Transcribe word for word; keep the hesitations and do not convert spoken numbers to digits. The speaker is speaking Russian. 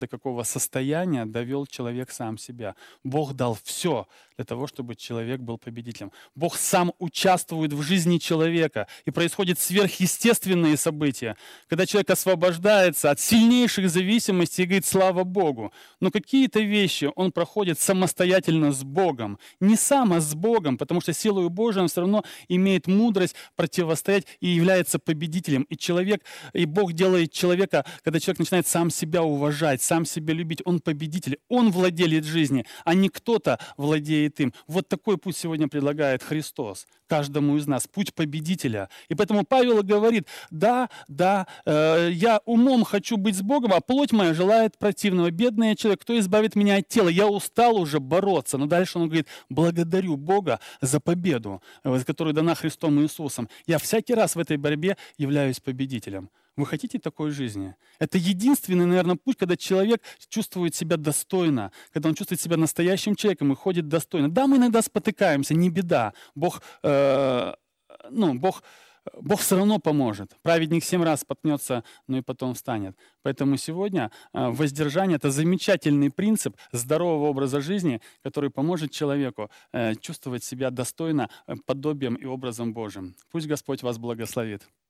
до какого состояния довел человек сам себя. Бог дал все для того, чтобы человек был победителем. Бог сам участвует в жизни человека, и происходят сверхъестественные события, когда человек освобождается от сильнейших зависимостей и говорит: слава Богу. Но какие-то вещи он проходит самостоятельно с Богом. Не сам, а с Богом, потому что силою Божией он все равно имеет мудрость противостоять и является победителем. И человек, и Бог делает человека, когда человек начинает сам себя уважать, сам себя любить, он победитель, он владелец жизни, а не кто-то владеет им. Вот такой путь сегодня предлагает Христос каждому из нас, путь победителя. И поэтому Павел говорит: да, да, э, я умом хочу быть с Богом, а плоть моя желает противного. Бедный я человек, кто избавит меня от тела? Я устал уже бороться. Но дальше он говорит: благодарю Бога за победу, э, которая дана Христом Иисусом. Я всякий раз в этой борьбе являюсь победителем. Вы хотите такой жизни? Это единственный, наверное, путь, когда человек чувствует себя достойно, когда он чувствует себя настоящим человеком и ходит достойно. Да, мы иногда спотыкаемся, не беда. Бог, э, ну, Бог, Бог все равно поможет. Праведник семь раз споткнется, но и потом встанет. Поэтому сегодня э, воздержание – это замечательный принцип здорового образа жизни, который поможет человеку э, чувствовать себя достойно э, подобием и образом Божьим. Пусть Господь вас благословит.